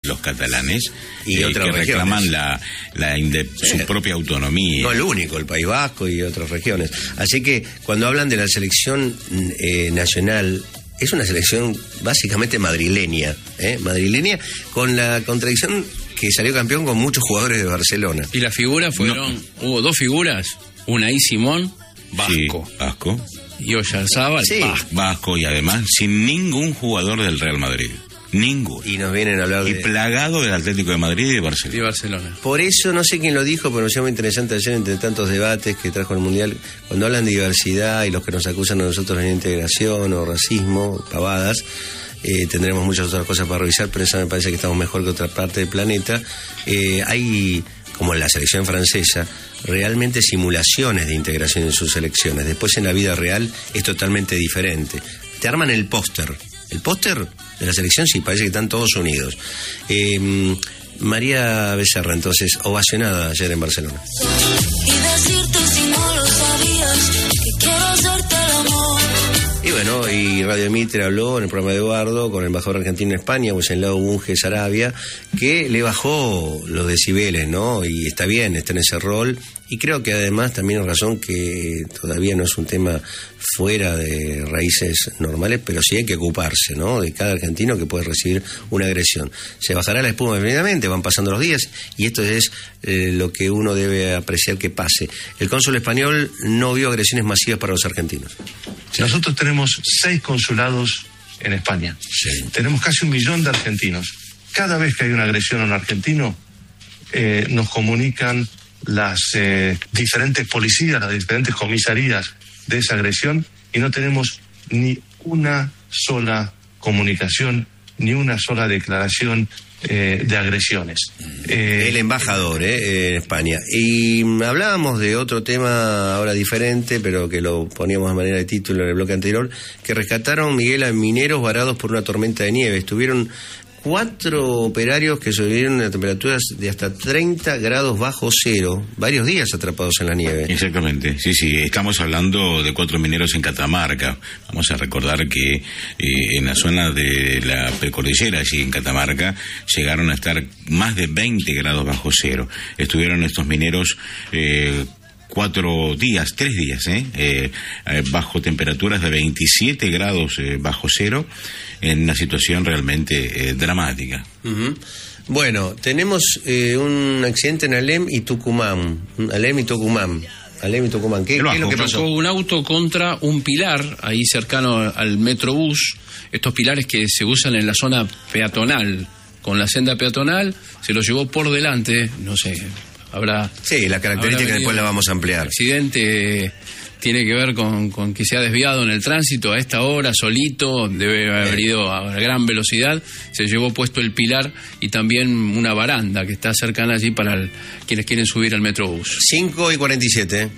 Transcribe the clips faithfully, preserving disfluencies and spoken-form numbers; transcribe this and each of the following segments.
los catalanes, y eh, otras que regiones. reclaman la, la inde- Sí. su propia autonomía. No el único, el País Vasco y otras regiones. Así que cuando hablan de la selección eh, nacional, es una selección básicamente madrileña, ¿eh? madrileña, con la contradicción que salió campeón con muchos jugadores de Barcelona. Y las figuras fueron, no. hubo dos figuras, una y Simón, Vasco. Sí, Vasco. Y Oyarzábal, Sí. Vasco. Vasco, y además sin ningún jugador del Real Madrid. Ninguno. Y nos vienen a hablar Y de... plagado del Atlético de Madrid y de Barcelona. Y Barcelona. Por eso, no sé quién lo dijo, pero me pareció muy interesante ayer entre tantos debates que trajo el Mundial, cuando hablan de diversidad y los que nos acusan a nosotros de integración o racismo, pavadas, eh, tendremos muchas otras cosas para revisar, pero esa me parece que estamos mejor que otra parte del planeta. Eh, hay, como en la selección francesa, realmente simulaciones de integración en sus selecciones. Después en la vida real es totalmente diferente. Te arman el póster. El póster de la selección sí, parece que están todos unidos. Eh, María Becerra, entonces, ovacionada ayer en Barcelona. Y decirte si no lo sabías, que quiero hacerte el amor. Y bueno, y Radio Mitre habló en el programa de Eduardo con el embajador argentino en España, Wenceslao Bunge Sarabia, que le bajó los decibeles, ¿no? Y está bien, está en ese rol. Y creo que además también es razón que todavía no es un tema fuera de raíces normales, pero sí hay que ocuparse, ¿no? De cada argentino que puede recibir una agresión. Se bajará la espuma inmediatamente, van pasando los días, y esto es eh, lo que uno debe apreciar que pase. El cónsul español no vio agresiones masivas para los argentinos. Nosotros tenemos seis consulados en España. Sí. Tenemos casi un millón de argentinos. Cada vez que hay una agresión a un argentino, eh, nos comunican las eh, diferentes policías, las diferentes comisarías de esa agresión, y no tenemos ni una sola comunicación, ni una sola declaración eh, de agresiones. Eh, El embajador eh, en España. Y hablábamos de otro tema ahora diferente, pero que lo poníamos de manera de título en el bloque anterior, que rescataron, Miguel, a mineros varados por una tormenta de nieve. Estuvieron cuatro operarios que sobrevivieron a temperaturas de hasta treinta grados bajo cero, varios días atrapados en la nieve. Exactamente, sí, sí, estamos hablando de cuatro mineros en Catamarca. Vamos a recordar que eh, en la zona de la precordillera, allí en Catamarca, llegaron a estar más de veinte grados bajo cero. Estuvieron estos mineros eh, cuatro días, tres días, ¿eh? Eh, eh, bajo temperaturas de veintisiete grados eh, bajo cero, en una situación realmente eh, dramática. Uh-huh. Bueno, tenemos eh, un accidente en Alem y Tucumán. Alem y Tucumán. Alem y Tucumán. ¿Qué, ¿qué es lo que pasó? Chocó un auto contra un pilar ahí cercano al Metrobús. Estos pilares que se usan en la zona peatonal, con la senda peatonal, se lo llevó por delante, no sé, habrá... Sí, la característica después la vamos a ampliar. El accidente tiene que ver con, con que se ha desviado en el tránsito a esta hora, solito, debe haber ido a gran velocidad, se llevó puesto el pilar y también una baranda que está cercana allí para el, quienes quieren subir al Metrobús. cinco y cuarenta y siete.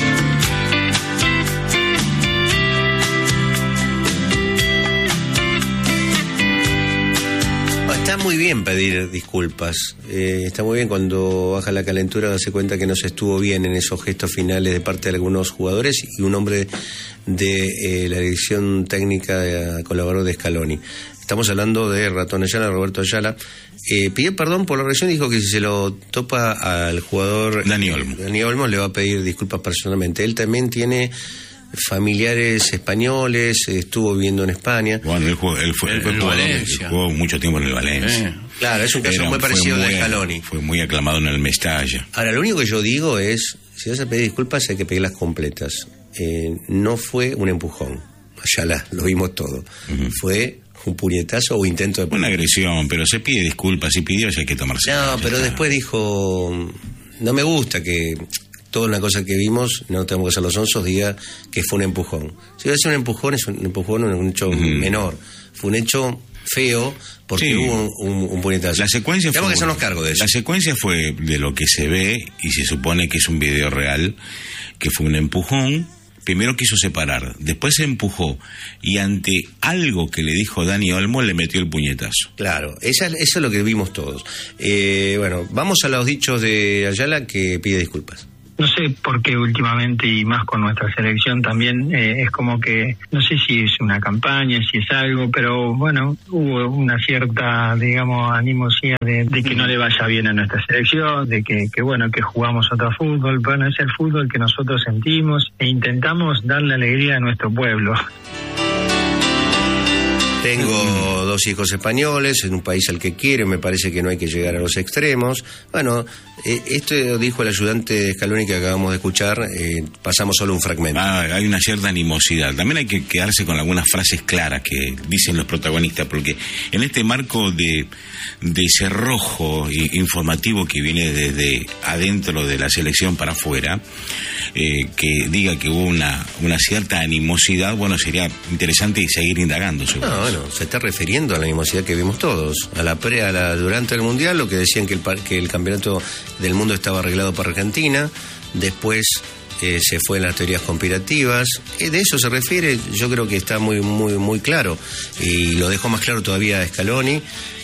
Está muy bien pedir disculpas, eh, está muy bien cuando baja la calentura darse cuenta que no se estuvo bien en esos gestos finales de parte de algunos jugadores y un hombre de eh, la dirección técnica de, colaborador de Scaloni. Estamos hablando de Ratón Ayala, Roberto Ayala. Eh, pidió perdón por la agresión y dijo que si se lo topa al jugador Dani Olmo. Dani Olmo le va a pedir disculpas personalmente. Él también tiene familiares españoles, estuvo viviendo en España. Bueno, él, jugó, él fue, él fue El jugador, Valencia. jugó mucho tiempo en el Valencia. Eh. Claro, es un caso Era- muy fue parecido muy- de Scaloni. Fue muy aclamado en el Mestalla. Ahora, lo único que yo digo es, si vas a pedir disculpas hay que pedirlas completas. Eh, no fue un empujón, Ayala, lo vimos todo. Uh-huh. Fue un puñetazo o intento de... Una agresión, pero se pide disculpas, si pidió ya hay que tomarse. No, pero después dijo, no me gusta que toda una cosa que vimos, no tenemos que ser los onzos, diga que fue un empujón. Si va a ser un empujón, es un empujón, un hecho uh-huh. menor. Fue un hecho feo porque sí. hubo un, un, un puñetazo. La secuencia tenemos fue, que hacernos cargo de eso. La secuencia fue de lo que se ve y se supone que es un video real, que fue un empujón. Primero quiso separar, después se empujó y ante algo que le dijo Dani Olmo le metió el puñetazo. Claro, esa, eso es lo que vimos todos. Eh, bueno, vamos a los dichos de Ayala, que pide disculpas. no sé por qué últimamente, y más con nuestra selección también, eh, es como que, no sé si es una campaña, si es algo, pero bueno, hubo una cierta, digamos, animosidad de, de que no le vaya bien a nuestra selección, de que, que bueno, que jugamos otro fútbol. Bueno, es el fútbol que nosotros sentimos e intentamos darle alegría a nuestro pueblo. Tengo dos hijos españoles, en un país al que quiero, me parece que no hay que llegar a los extremos. Bueno, eh, esto dijo el ayudante de Scaloni que acabamos de escuchar, eh, pasamos solo un fragmento. Ah, hay una cierta animosidad. También hay que quedarse con algunas frases claras que dicen los protagonistas, porque en este marco de, de cerrojo informativo que viene desde adentro de la selección para afuera, eh, que diga que hubo una, una cierta animosidad, bueno, sería interesante seguir indagando sobre no, eso. Bueno, se está refiriendo a la animosidad que vimos todos, a la pre, a la durante el Mundial, lo que decían que el, que el campeonato del mundo estaba arreglado para Argentina, después eh, se fue en las teorías conspirativas, eh, de eso se refiere, yo creo que está muy muy muy claro, y lo dejó más claro todavía Scaloni,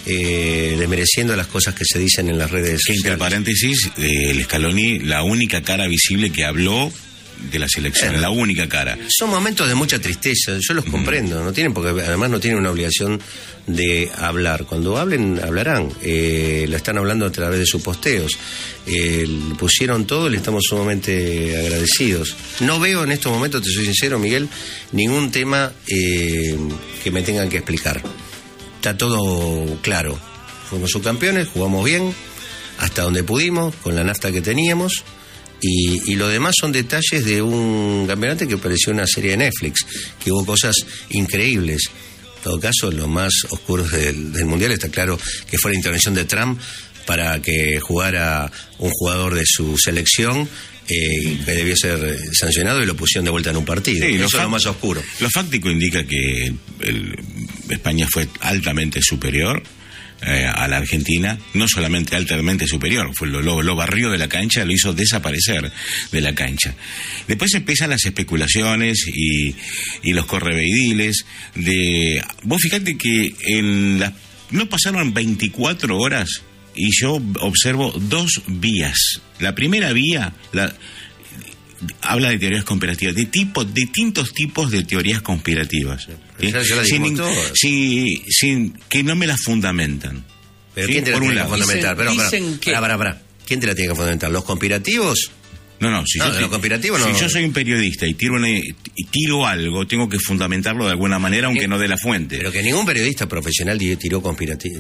eh, desmereciendo las cosas que se dicen en las redes que, sociales. entre paréntesis, eh, el Scaloni, la única cara visible que habló de la selección, eh, la única cara. Son momentos de mucha tristeza, yo los mm. comprendo, no tienen, porque además no tienen una obligación de hablar. Cuando hablen, hablarán. Eh, lo están hablando a través de sus posteos. Eh, pusieron todo, le estamos sumamente agradecidos. No veo en estos momentos, te soy sincero, Miguel, ningún tema eh, que me tengan que explicar. Está todo claro. Fuimos subcampeones, jugamos bien, hasta donde pudimos, con la nafta que teníamos. Y, y lo demás son detalles de un campeonato que pareció una serie de Netflix, que hubo cosas increíbles. En todo caso, lo más oscuro del, del Mundial está claro que fue la intervención de Trump para que jugara un jugador de su selección eh, que debió ser sancionado, y lo pusieron de vuelta en un partido. Sí, eso es lo más oscuro. Lo fáctico indica que el, España fue altamente superior Eh, a la Argentina, no solamente altamente superior, fue lo, lo, lo barrió de la cancha, lo hizo desaparecer de la cancha. Después empiezan las especulaciones y, y los correveidiles de... Vos fíjate que en la, no pasaron veinticuatro horas y yo observo dos vías. La primera vía, la... habla de teorías conspirativas, de tipos, distintos tipos de teorías conspirativas, ¿sí? sin, sin, sin que no me las fundamentan. Pero ¿sí? ¿quién te las tiene que fundamentar? Pero, dicen para, para, para, para. ¿Quién te la tiene que fundamentar? ¿Los conspirativos? No, no, si, no, yo, de los conspirativos si no. yo soy un periodista y tiro, una, y tiro algo, tengo que fundamentarlo de alguna manera, aunque no de la fuente. Pero que ningún periodista profesional tiró conspirati-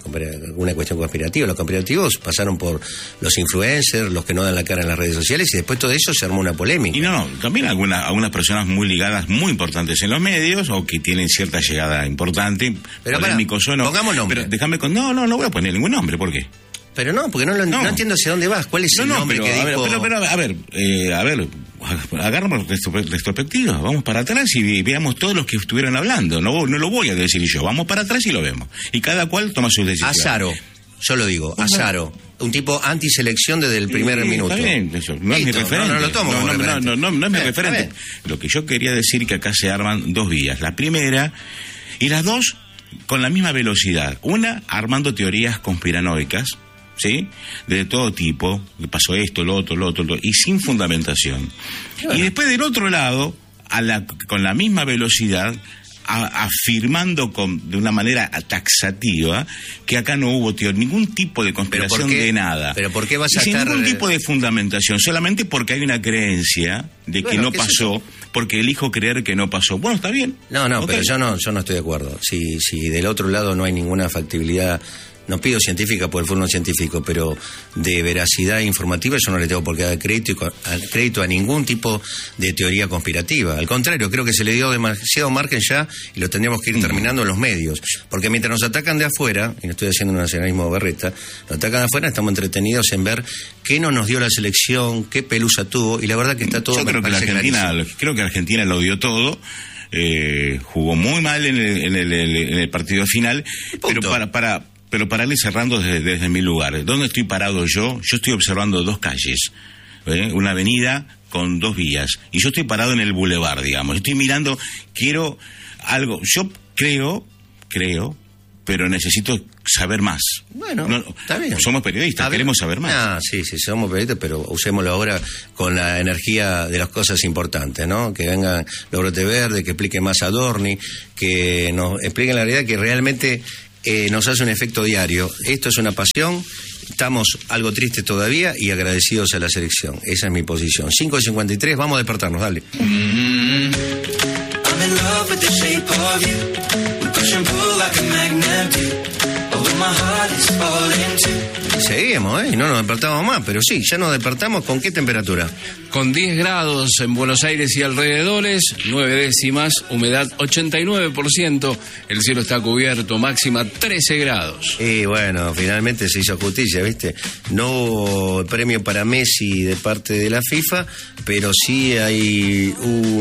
una cuestión conspirativa. Los conspirativos pasaron por los influencers, los que no dan la cara en las redes sociales, y después todo eso se armó una polémica. Y no, no, también algunas, algunas personas muy ligadas, muy importantes en los medios, o que tienen cierta llegada importante, pero polémicos o no. Pongamos nombre. Pero déjame con... No, no, no voy a poner ningún nombre, ¿por qué? Pero no, porque no, lo, no. no entiendo hacia dónde vas. ¿Cuál es el no, no, nombre pero, que a dijo? Ver, pero, pero, a ver, eh, a ver, agarramos retrospectiva, vamos para atrás y veamos todos los que estuvieron hablando. No, no lo voy a decir yo, vamos para atrás y lo vemos. Y cada cual toma sus decisiones. Azaro, yo lo digo, Azaro, un tipo antiselección desde el primer sí, minuto. Está bien, eso, no es mi referente. No, no lo tomo no, como no, referente. No, no, no, no es mi eh, referente. Lo que yo quería decir es que acá se arman dos vías. La primera, y las dos con la misma velocidad. Una, armando teorías conspiranoicas, ¿sí? De todo tipo, que pasó esto, lo otro, lo otro, lo otro, y sin fundamentación. Bueno. Y después del otro lado, a la, con la misma velocidad, a, afirmando con, de una manera taxativa que acá no hubo tío, ningún tipo de conspiración de nada. ¿Pero por qué vas a sin estar... ningún tipo de fundamentación, solamente porque hay una creencia de que bueno, no pasó, porque elijo creer que no pasó. Bueno, está bien. No, no, okay. pero yo no, yo no estoy de acuerdo. Si, si del otro lado no hay ninguna factibilidad... No pido científica por el foro no científico, pero de veracidad informativa yo no le tengo por qué dar crédito, crédito a ningún tipo de teoría conspirativa. Al contrario, creo que se le dio demasiado margen ya y lo tendríamos que ir terminando en los medios. Porque mientras nos atacan de afuera, y no estoy haciendo un nacionalismo berreta, nos atacan de afuera, estamos entretenidos en ver qué no nos dio la selección, qué pelusa tuvo, y la verdad que está todo... Yo creo que la Argentina, clarísimo. creo que Argentina lo dio todo. Eh, jugó muy mal en el, en el, en el partido final, pero para... para Pero para ir cerrando desde, desde mi lugar, ¿dónde estoy parado yo? Yo estoy observando dos calles, ¿eh? Una avenida con dos vías, y yo estoy parado en el bulevar, digamos. Estoy mirando, quiero algo, yo creo, creo, pero necesito saber más. Bueno, no, está bien. Somos periodistas, queremos saber más. Ah, sí, sí, somos periodistas, pero usémoslo ahora con la energía de las cosas importantes, ¿no? Que vengan los brotes verdes, que explique más Adorni, que nos expliquen la realidad que realmente eh, nos hace un efecto diario. Esto es una pasión, estamos algo tristes todavía y agradecidos a la selección. Esa es mi posición. cinco cincuenta y tres, vamos a despertarnos, dale. Mm-hmm. I'm in love with the shape of you. We push and pull like a magnet do. Although my heart is falling too. Seguimos, ¿eh? Y no nos despertamos más, pero sí, ya nos despertamos. ¿Con qué temperatura? Con diez grados en Buenos Aires y alrededores, nueve décimas, humedad ochenta y nueve por ciento, el cielo está cubierto, máxima trece grados. Y bueno, finalmente se hizo justicia, ¿viste? No hubo premio para Messi de parte de la FIFA, pero sí hay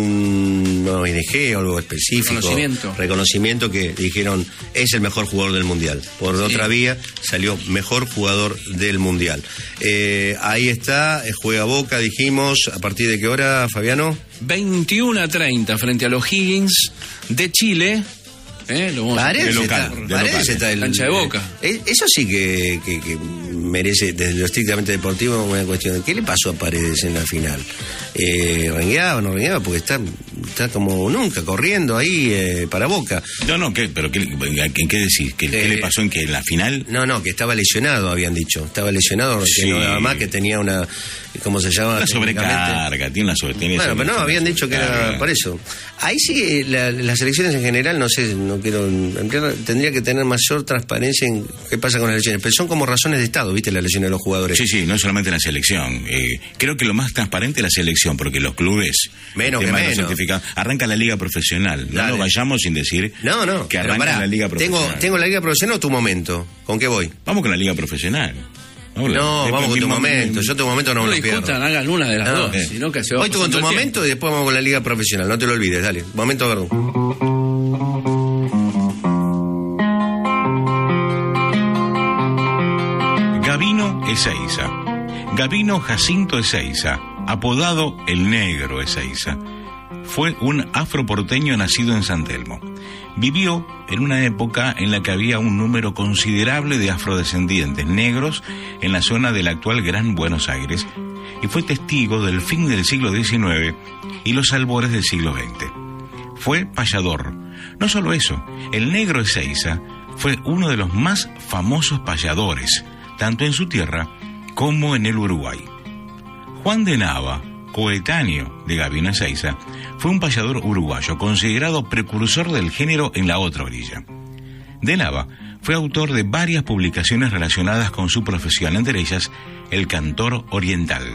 un O N G o algo específico. Reconocimiento. Reconocimiento que dijeron es el mejor jugador del Mundial. Por sí. Otra vía salió mejor jugador del Mundial. Eh, ahí está, juega Boca, dijimos. ¿A partir de qué hora, Fabiano? veintiuno a treinta frente a los Higgins de Chile. ¿Eh? Lo parece, de local, está, de parece local. está el, Cancha de Boca. Eh, eso sí que, que, que merece, desde lo estrictamente deportivo, una cuestión. ¿Qué le pasó a Paredes en la final? Eh, ¿Rengueaba o no rengueaba? Porque está, está como nunca, corriendo ahí eh, para Boca. No, no, ¿qué, pero qué, ¿en qué decís? ¿Qué, eh, ¿Qué le pasó en que en la final? No, no, que estaba lesionado, habían dicho. Estaba lesionado, sí. Que no nada más, que tenía una... ¿Cómo se llama? Una sobrecarga, tiene una sobrecarga. Bueno, pero no, habían dicho que era por eso. Ahí sí, la, las elecciones en general, no sé, no quiero... Tendría que tener mayor transparencia en qué pasa con las elecciones. Pero son como razones de Estado, ¿viste? Las elecciones de los jugadores. Sí, sí, no solamente la selección. Eh, creo que lo más transparente es la selección, porque los clubes... Menos que menos. Arranca la liga profesional. No Dale. nos vayamos sin decir no, no, que arranca pará, la liga profesional. Tengo, ¿Tengo la liga profesional o tu momento? ¿Con qué voy? Vamos con la liga profesional. No, no vamos con tu momento. Yo tu momento no, no me lo lo pierdo. discutan, hagan una de las no, dos. Eh. Sino que se Voy tú con tu momento tiempo. Y después vamos con la liga profesional. No te lo olvides, dale. Momento, Verdú. Gabino Ezeiza. Gabino Jacinto Ezeiza, apodado El Negro Ezeiza, fue un afroporteño nacido en San Telmo. Vivió en una época en la que había un número considerable de afrodescendientes negros en la zona del actual Gran Buenos Aires y fue testigo del fin del siglo diecinueve y los albores del siglo veinte. Fue payador. No solo eso, el Negro Ezeiza fue uno de los más famosos payadores, tanto en su tierra como en el Uruguay. Juan de Nava, coetáneo de Gabino Ezeiza, fue un payador uruguayo considerado precursor del género en la otra orilla. De Nava fue autor de varias publicaciones relacionadas con su profesión, entre ellas El Cantor Oriental.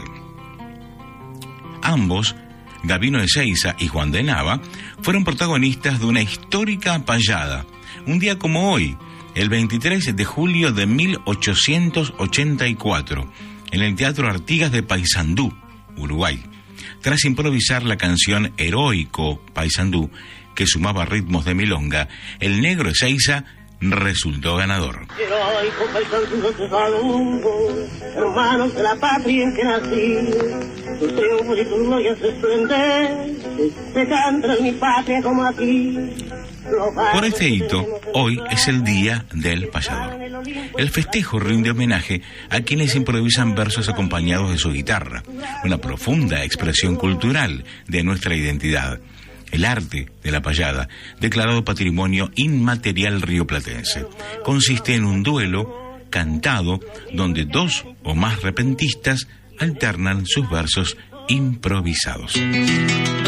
Ambos, Gabino Ezeiza y Juan de Nava, fueron protagonistas de una histórica payada, un día como hoy, el veintitrés de julio de mil ochocientos ochenta y cuatro, en el Teatro Artigas de Paysandú, Uruguay, tras improvisar la canción Heroico Paysandú, que sumaba ritmos de milonga. El Negro Ezeiza resultó ganador. Heroico Paysandú te saludo, hermanos de la patria en que nací, tus triunfos y tus glorias resplandentes, se cantan en mi patria como aquí. Por este hito, hoy es el Día del Payador. El festejo rinde homenaje a quienes improvisan versos acompañados de su guitarra, una profunda expresión cultural de nuestra identidad. El arte de la payada, declarado Patrimonio Inmaterial rioplatense, consiste en un duelo cantado donde dos o más repentistas alternan sus versos improvisados.